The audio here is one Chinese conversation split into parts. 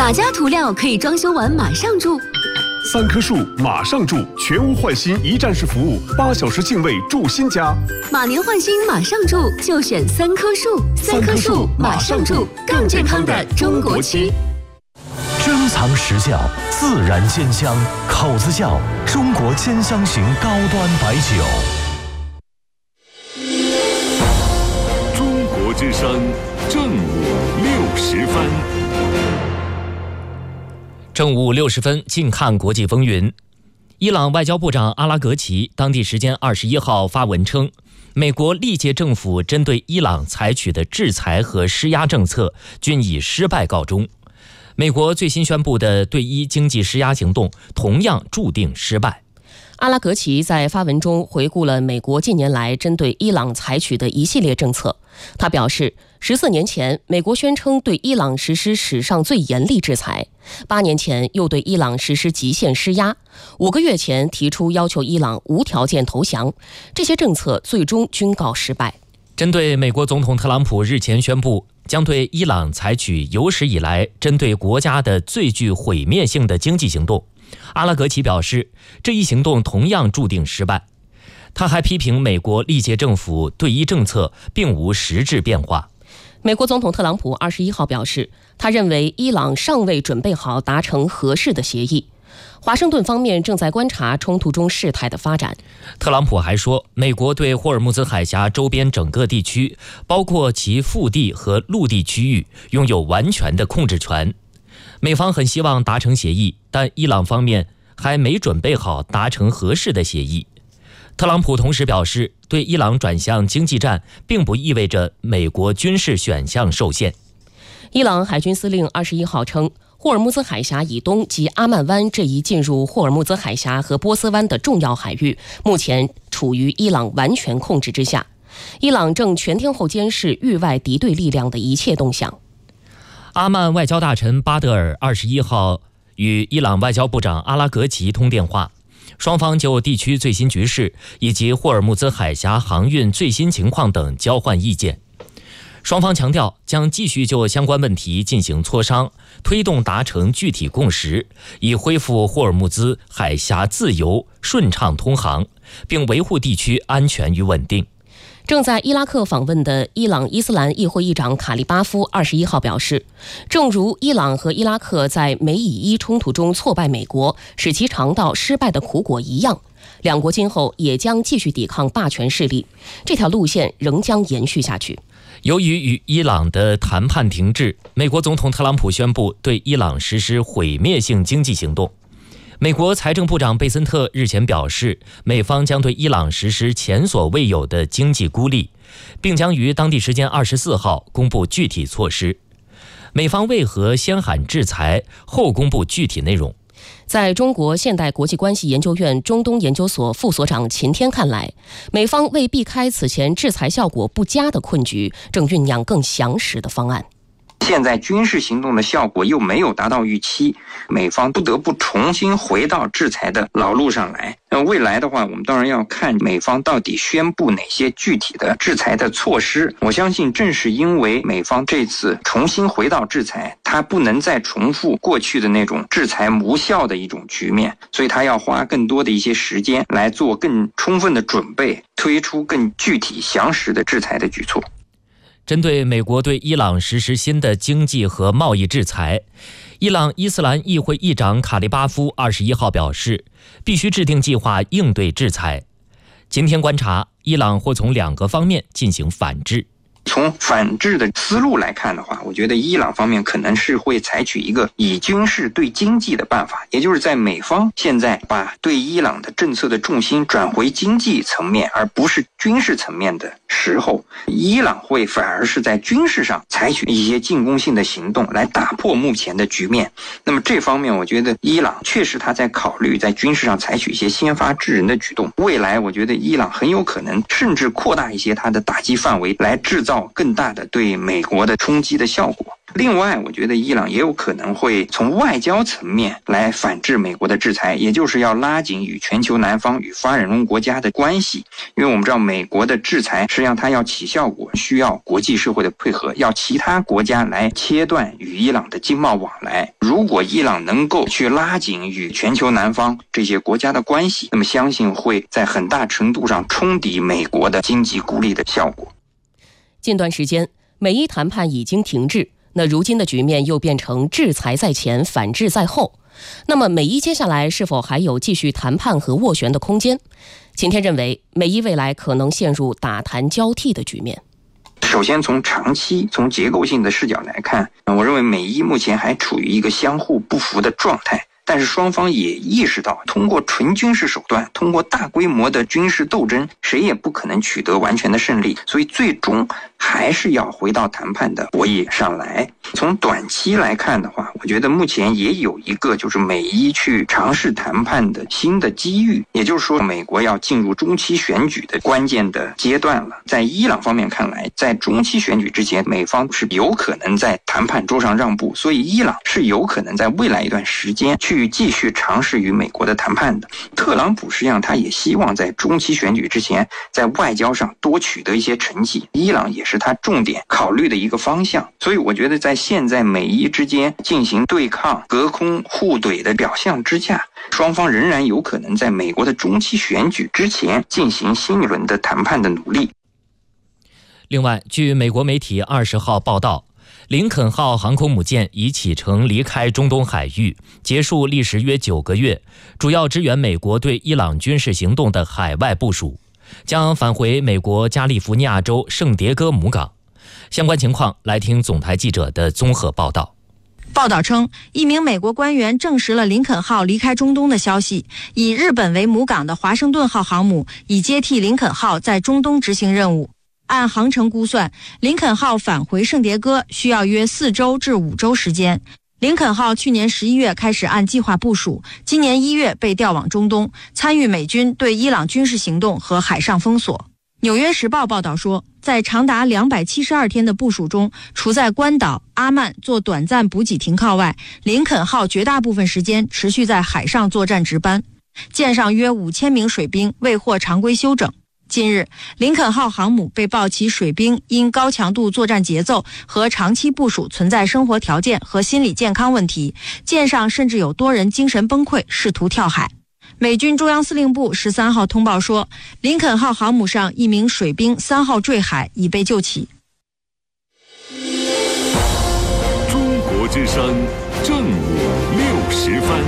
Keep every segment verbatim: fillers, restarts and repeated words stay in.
哪家涂料可以装修完马上住？ 三棵树马上住，全屋换新一站式服务，八小时净位住新家。 马年换新马上住，就选三棵树。三棵树马上住，更健康的中国区。 珍藏实窖，自然鲜香，口子窖，中国兼香型高端白酒。 中国之声正午六十分。 正午六十分，近看国际风云。伊朗外交部长阿拉格齐当地时间二十一号发文称，美国历届政府针对伊朗采取的制裁和施压政策均以失败告终。美国最新宣布的对伊经济施压行动同样注定失败。 阿拉格齐在发文中回顾了美国近年来针对伊朗采取的一系列政策。他表示，十四年前，美国宣称对伊朗实施史上最严厉制裁；八年前又对伊朗实施极限施压；五个月前提出要求伊朗无条件投降。这些政策最终均告失败。 针对美国总统特朗普日前宣布将对伊朗采取有史以来针对国家的最具毁灭性的经济行动，阿拉格齐表示，这一行动同样注定失败。他还批评美国历届政府对伊政策并无实质变化。 美国总统特朗普二十一号表示，他认为伊朗尚未准备好达成合适的协议。华盛顿方面正在观察冲突中事态的发展。 特朗普还说，美国对霍尔木兹海峡周边整个地区，包括其腹地和陆地区域，拥有完全的控制权。美方很希望达成协议，但伊朗方面还没准备好达成合适的协议。特朗普同时表示，对伊朗转向经济战并不意味着美国军事选项受限。 伊朗海军司令二十一号称，霍尔木兹海峡以东及阿曼湾这一进入霍尔木兹海峡和波斯湾的重要海域，目前处于伊朗完全控制之下。伊朗正全天候监视域外敌对力量的一切动向。 阿曼外交大臣巴德尔二十一号与伊朗外交部长阿拉格齐通电话，双方就地区最新局势以及霍尔木兹海峡航运最新情况等交换意见。双方强调将继续就相关问题进行磋商，推动达成具体共识，以恢复霍尔木兹海峡自由顺畅通航，并维护地区安全与稳定。 正在伊拉克访问的伊朗伊斯兰议会议长卡利巴夫二十一号表示，正如伊朗和伊拉克在美以伊冲突中挫败美国，使其尝到失败的苦果一样，两国今后也将继续抵抗霸权势力，这条路线仍将延续下去。 由于与伊朗的谈判停滞，美国总统特朗普宣布对伊朗实施毁灭性经济行动。美国财政部长贝森特日前表示，美方将对伊朗实施前所未有的经济孤立，并将于当地时间二十四号公布具体措施。美方为何先喊制裁，后公布具体内容？ 在中国现代国际关系研究院中东研究所副所长秦天看来，美方为避开此前制裁效果不佳的困局，正酝酿更详实的方案。 现在军事行动的效果又没有达到预期，美方不得不重新回到制裁的老路上来。那未来的话，我们当然要看美方到底宣布哪些具体的制裁的措施。我相信正是因为美方这次重新回到制裁，它不能再重复过去的那种制裁无效的一种局面，所以它要花更多的一些时间来做更充分的准备，推出更具体详实的制裁的举措。 针对美国对伊朗实施新的经济和贸易制裁，伊朗伊斯兰议会议长卡利巴夫二十一号表示，必须制定计划应对制裁。今天观察，伊朗或从两个方面进行反制。 从反制的思路来看的话，我觉得伊朗方面可能是会采取一个以军事对经济的办法，也就是在美方现在把对伊朗的政策的重心转回经济层面，而不是军事层面的时候，伊朗会反而是在军事上采取一些进攻性的行动来打破目前的局面。那么这方面我觉得伊朗确实他在考虑在军事上采取一些先发制人的举动，未来我觉得伊朗很有可能甚至扩大一些它的打击范围，来制造造更大的对美国的冲击的效果。另外，我觉得伊朗也有可能会从外交层面来反制美国的制裁，也就是要拉紧与全球南方与发展中国家的关系。因为我们知道美国的制裁实际上它要起效果，需要国际社会的配合，要其他国家来切断与伊朗的经贸往来。如果伊朗能够去拉紧与全球南方这些国家的关系，那么相信会在很大程度上冲抵美国的经济孤立的效果。 近段时间，美伊谈判已经停滞，那如今的局面又变成制裁在前，反制在后。那么美伊接下来是否还有继续谈判和斡旋的空间？秦天认为，美伊未来可能陷入打谈交替的局面。 首先从长期从结构性的视角来看，我认为美伊目前还处于一个相互不服的状态，但是双方也意识到，通过纯军事手段，通过大规模的军事斗争，谁也不可能取得完全的胜利，所以最终还是要回到谈判的博弈上来。从短期来看的话，我觉得目前也有一个就是美伊去尝试谈判的新的机遇，也就是说美国要进入中期选举的关键的阶段了。在伊朗方面看来，在中期选举之前，美方是有可能在谈判桌上让步，所以伊朗是有可能在未来一段时间去继续尝试与美国的谈判的。特朗普实际上他也希望在中期选举之前在外交上多取得一些成绩，伊朗也是他重点考虑的一个方向。所以我觉得在现在美伊之间进行对抗、隔空互怼的表象之下，双方仍然有可能在美国的中期选举之前进行新一轮的谈判的努力。 另外，据美国媒体二十号报道，林肯号航空母舰已启程离开中东海域，结束历时约九个月，主要支援美国对伊朗军事行动的海外部署，将返回美国加利福尼亚州圣迭戈母港。相关情况，来听总台记者的综合报道。 报道称，一名美国官员证实了林肯号离开中东的消息，以日本为母港的华盛顿号航母已接替林肯号在中东执行任务。按航程估算，林肯号返回圣迭戈需要约四周至五周时间。林肯号去年十一月开始按计划部署，今年一月被调往中东，参与美军对伊朗军事行动和海上封锁。纽约时报报道说，在长达两百七十二天的部署中，除在关岛、阿曼做短暂补给停靠外，林肯号绝大部分时间持续在海上作战值班。舰上约五千名水兵未获常规休整。近日，林肯号航母被曝其水兵因高强度作战节奏和长期部署存在生活条件和心理健康问题，舰上甚至有多人精神崩溃，试图跳海。美军中央司令部十三号通报说，林肯号航母上一名水兵三号坠海，已被救起。 中国之声正午六十分。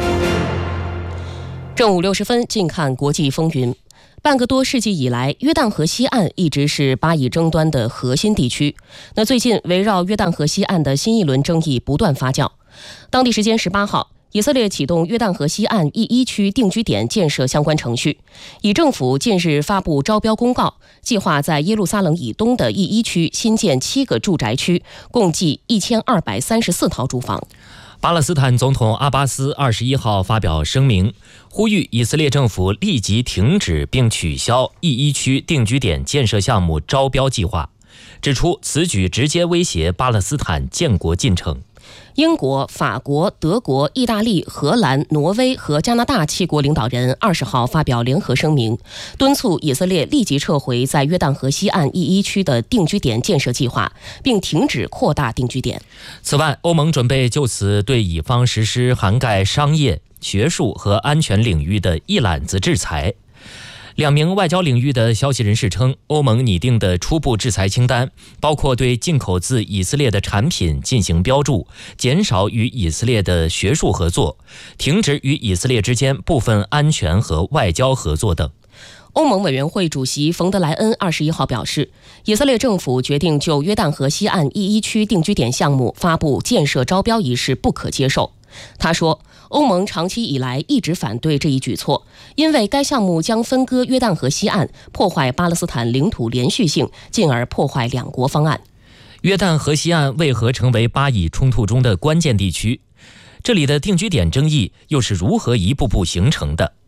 正午六十分，近看国际风云。半个多世纪以来，约旦河西岸一直是巴以争端的核心地区。那最近，围绕约旦河西岸的新一轮争议不断发酵。当地时间十八号，以色列启动约旦河西岸 E 一 区定居点建设相关程序。以政府近日发布招标公告，计划在耶路撒冷以东的 E 一 区新建七个住宅区，共计一千二百三十四套住房。 巴勒斯坦总统阿巴斯二十一号发表声明，呼吁以色列政府立即停止并取消 E 一 区定居点建设项目招标计划，指出此举直接威胁巴勒斯坦建国进程。英国、法国、德国、意大利、荷兰、挪威和加拿大七国领导人二十号发表联合声明，敦促以色列立即撤回在约旦河西岸 E 一 区的定居点建设计划，并停止扩大定居点。此外，欧盟准备就此对以方实施涵盖商业、学术和安全领域的一揽子制裁。两名外交领域的消息人士称，欧盟拟定的初步制裁清单包括对进口自以色列的产品进行标注，减少与以色列的学术合作，停止与以色列之间部分安全和外交合作等。欧盟委员会主席冯德莱恩二十一号表示，以色列政府决定就约旦河西岸 E 一 区定居点项目发布建设招标一事不可接受。他说，欧盟长期以来一直反对这一举措，因为该项目将分割约旦河西岸，破坏巴勒斯坦领土连续性，进而破坏两国方案。约旦河西岸为何成为巴以冲突中的关键地区？这里的定居点争议又是如何一步步形成的？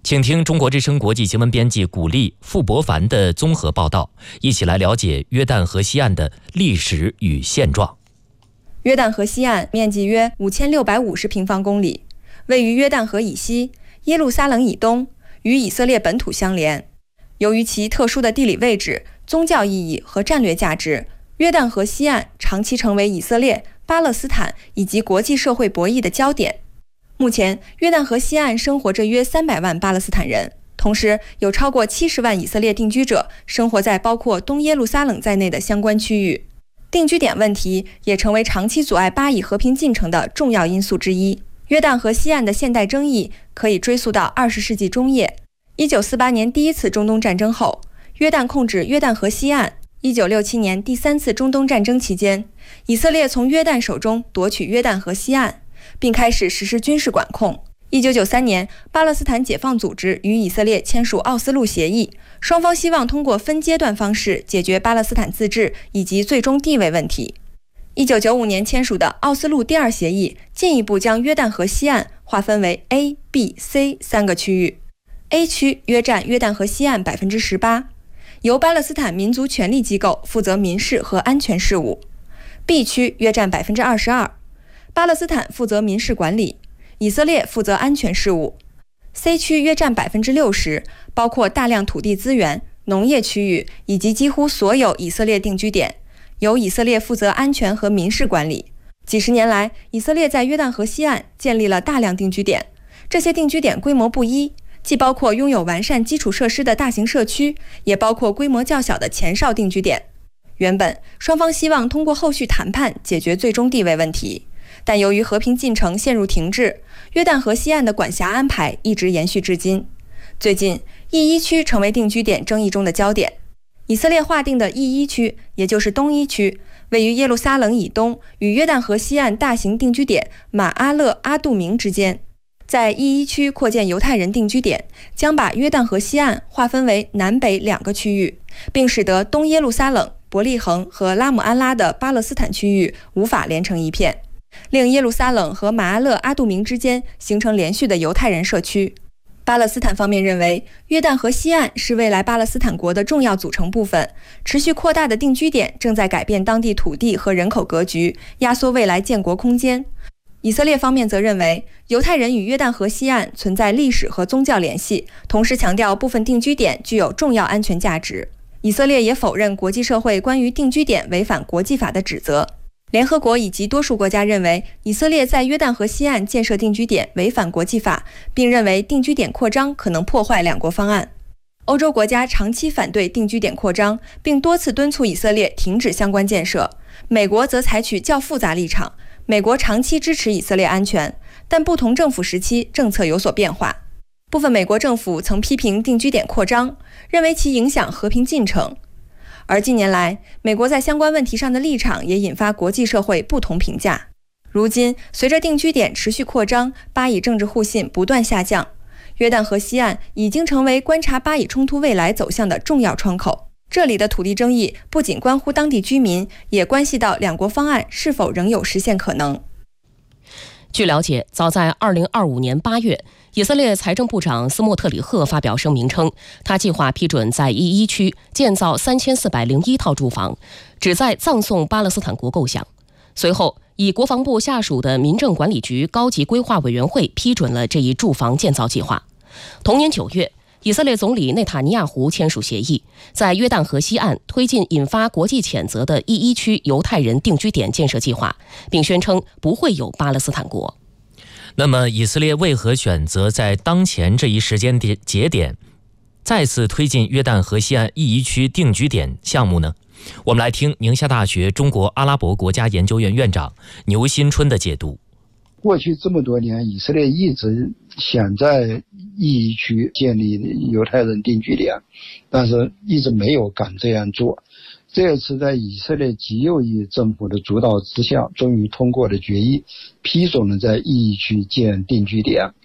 请听中国之声国际新闻编辑古丽、傅博凡的综合报道，一起来了解约旦河西岸的历史与现状。 约旦河西岸面积约五千六百五十平方公里，位于约旦河以西、耶路撒冷以东，与以色列本土相连。由于其特殊的地理位置、宗教意义和战略价值，约旦河西岸长期成为以色列、巴勒斯坦以及国际社会博弈的焦点。目前，约旦河西岸生活着约三百万巴勒斯坦人，同时有超过七十万以色列定居者生活在包括东耶路撒冷在内的相关区域。定居点问题也成为长期阻碍巴以和平进程的重要因素之一。约旦河西岸的现代争议可以追溯到二十世纪中叶。一九四八年第一次中东战争后，约旦控制约旦河西岸。一九六七年第三次中东战争期间，以色列从约旦手中夺取约旦河西岸，并开始实施军事管控。一九九三年，巴勒斯坦解放组织与以色列签署奥斯陆协议，双方希望通过分阶段方式解决巴勒斯坦自治以及最终地位问题。一九九五年签署的奥斯陆第二协议进一步将约旦河西岸划分为 A、B、C 三个区域。A 区约占约旦河西岸 百分之十八， 由巴勒斯坦民族权力机构负责民事和安全事务。 B 区约占 百分之二十二， 巴勒斯坦负责民事管理，以色列负责安全事务。 C 区约占 百分之六十， 包括大量土地资源、农业区域以及几乎所有以色列定居点，由以色列负责安全和民事管理。几十年来，以色列在约旦河西岸建立了大量定居点，这些定居点规模不一，既包括拥有完善基础设施的大型社区，也包括规模较小的前哨定居点。原本双方希望通过后续谈判解决最终地位问题，但由于和平进程陷入停滞，约旦河西岸的管辖安排一直延续至今。最近 E 一 区成为定居点争议中的焦点。以色列划定的 E 一 区，也就是东一区，位于耶路撒冷以东与约旦河西岸大型定居点马阿勒阿杜明之间。在 E 一 区扩建犹太人定居点，将把约旦河西岸划分为南北两个区域，并使得东耶路撒冷、伯利恒和拉姆安拉的巴勒斯坦区域无法连成一片，令耶路撒冷和马阿勒阿杜明之间形成连续的犹太人社区。巴勒斯坦方面认为，约旦河西岸是未来巴勒斯坦国的重要组成部分，持续扩大的定居点正在改变当地土地和人口格局，压缩未来建国空间。以色列方面则认为，犹太人与约旦河西岸存在历史和宗教联系，同时强调部分定居点具有重要安全价值。以色列也否认国际社会关于定居点违反国际法的指责。联合国以及多数国家认为，以色列在约旦河西岸建设定居点违反国际法，并认为定居点扩张可能破坏两国方案。欧洲国家长期反对定居点扩张，并多次敦促以色列停止相关建设。美国则采取较复杂立场，美国长期支持以色列安全，但不同政府时期政策有所变化。部分美国政府曾批评定居点扩张，认为其影响和平进程。而近年来，美国在相关问题上的立场也引发国际社会不同评价。如今，随着定居点持续扩张，巴以政治互信不断下降，约旦河西岸已经成为观察巴以冲突未来走向的重要窗口。这里的土地争议不仅关乎当地居民，也关系到两国方案是否仍有实现可能。 据了解，早在二零二五年八月，以色列财政部长斯莫特里赫发表声明称，他计划批准在 E 一 区建造三千四百零一套住房，旨在葬送巴勒斯坦国构想。随后，以国防部下属的民政管理局高级规划委员会批准了这一住房建造计划。同年九月，以色列总理内塔尼亚胡签署协议，在约旦河西岸推进引发国际谴责的 E 一 区犹太人定居点建设计划，并宣称不会有巴勒斯坦国。 那么，以色列为何选择在当前这一时间点节点再次推进约旦河西岸 E 一 区定居点项目呢？我们来听宁夏大学中国阿拉伯国家研究院院长牛新春的解读。 过去这么多年，以色列一直想在 E 一 区建立犹太人定居点，但是一直没有敢这样做。这次在以色列极右翼政府的主导之下，终于通过了决议，批准了在 E 一 区建定居点。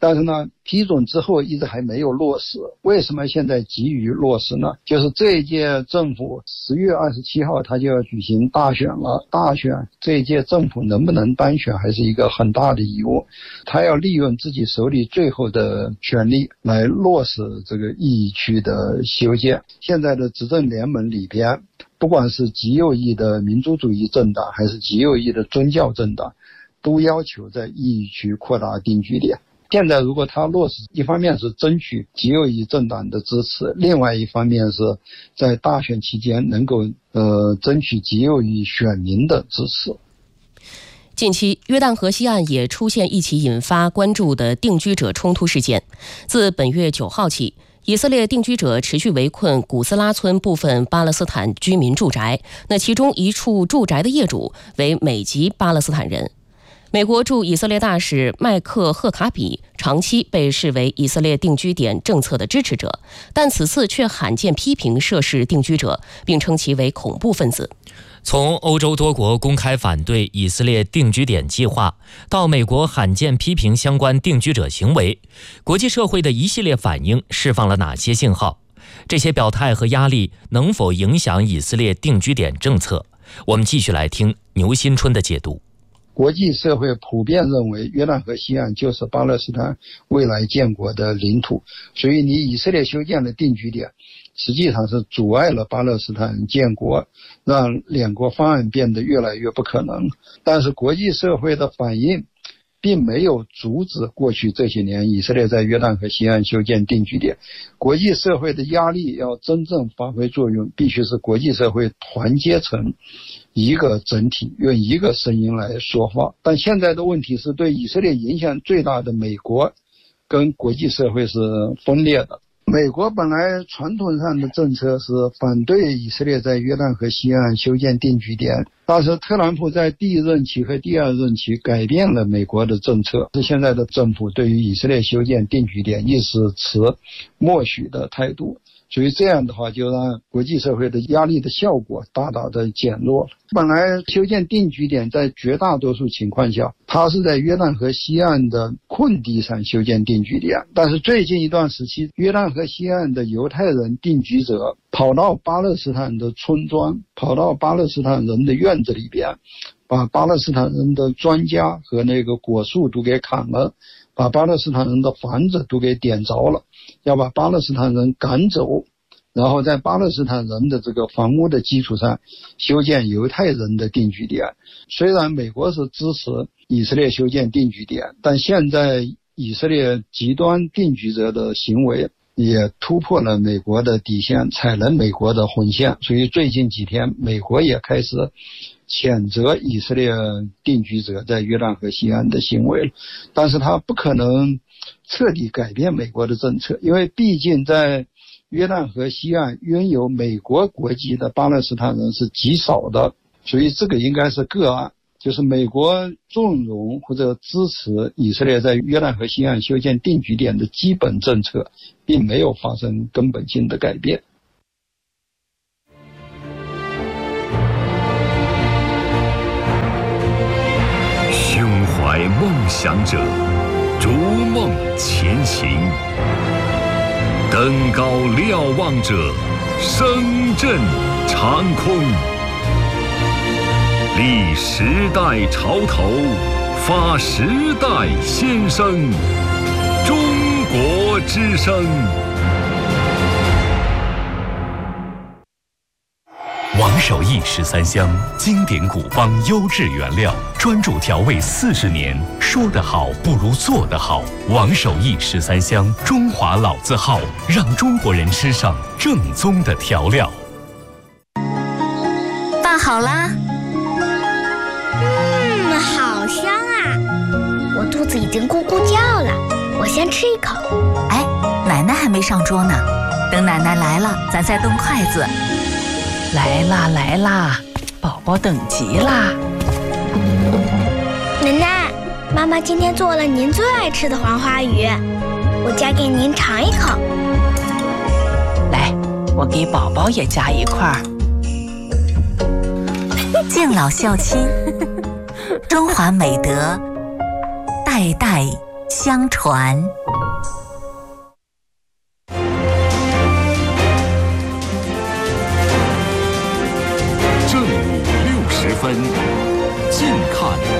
但是呢，批准之后一直还没有落实。为什么现在急于落实呢？就是这一届政府十月二十七号他就要举行大选了，大选这一届政府能不能当选还是一个很大的疑问。他要利用自己手里最后的权力来落实这个意义区的修建。现在的执政联盟里边，不管是极右翼的民族主义政党还是极右翼的宗教政党，都要求在意义区扩大定居点。现在如果他落实，一方面是争取极右翼政党的支持，另外一方面是在大选期间能够呃争取极右翼选民的支持。 近期，约旦河西岸也出现一起引发关注的定居者冲突事件。自本月九号起，以色列定居者持续围困古斯拉村部分巴勒斯坦居民住宅，那其中一处住宅的业主为美籍巴勒斯坦人。美国驻以色列大使麦克赫卡比长期被视为以色列定居点政策的支持者，但此次却罕见批评涉事定居者，并称其为恐怖分子。 从欧洲多国公开反对以色列定居点计划，到美国罕见批评相关定居者行为，国际社会的一系列反应释放了哪些信号？这些表态和压力能否影响以色列定居点政策？我们继续来听牛新春的解读。 国际社会普遍认为约旦河西岸就是巴勒斯坦未来建国的领土，所以你以色列修建的定居点实际上是阻碍了巴勒斯坦建国，让两国方案变得越来越不可能。但是国际社会的反应并没有阻止过去这些年以色列在约旦河西岸修建定居点。国际社会的压力要真正发挥作用，必须是国际社会团结成一个整体，用一个声音来说话。但现在的问题是，对以色列影响最大的美国跟国际社会是分裂的。美国本来传统上的政策是反对以色列在约旦河西岸修建定居点，但是特朗普在第一任期和第二任期改变了美国的政策，是现在的政府对于以色列修建定居点一直持默许的态度。所以这样的话就让国际社会的压力的效果大大的减弱了。本来修建定居点在绝大多数情况下，它是在约旦河西岸的空地上修建定居点，但是最近一段时期，约旦河西岸的犹太人定居者跑到巴勒斯坦的村庄，跑到巴勒斯坦人的院子里边，把巴勒斯坦人的庄稼和那个果树都给砍了，把巴勒斯坦人的房子都给点着了，要把巴勒斯坦人赶走，然后在巴勒斯坦人的这个房屋的基础上修建犹太人的定居点。虽然美国是支持以色列修建定居点，但现在以色列极端定居者的行为也突破了美国的底线，踩了美国的红线，所以最近几天美国也开始谴责以色列定居者在约旦河西岸的行为了。但是他不可能彻底改变美国的政策，因为毕竟在约旦河西岸拥有美国国籍的巴勒斯坦人是极少的，所以这个应该是个案，就是美国纵容或者支持以色列在约旦河西岸修建定居点的基本政策并没有发生根本性的改变。 胸怀梦想者，逐梦前行，登高瞭望者，声震长空。立时代潮头，发时代先声，中国之声。 王守义十三香，经典古方优质原料，专注调味四十年，说得好不如做得好。王守义十三香，中华老字号，让中国人吃上正宗的调料。 饭好啦。嗯，好香啊！我肚子已经咕咕叫了，我先吃一口。 哎，奶奶还没上桌呢，等奶奶来了，咱再动筷子。 来啦来啦，宝宝等急啦！ 奶奶，妈妈今天做了您最爱吃的黄花鱼，我夹给您尝一口。 来，我给宝宝也夹一块。 敬老孝亲，中华美德代代相传。